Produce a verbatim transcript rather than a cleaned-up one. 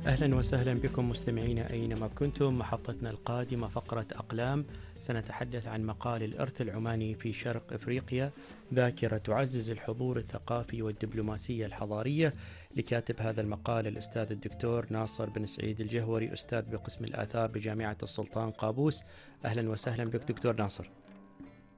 أهلا وسهلا بكم مستمعينا أينما كنتم. محطتنا القادمة فقرة أقلام، سنتحدث عن مقال الإرث العماني في شرق إفريقيا، ذاكرة تعزز الحضور الثقافي والدبلوماسية الحضارية، لكاتب هذا المقال الأستاذ الدكتور ناصر بن سعيد الجهوري، أستاذ بقسم الآثار بجامعة السلطان قابوس. أهلا وسهلا بك دكتور ناصر.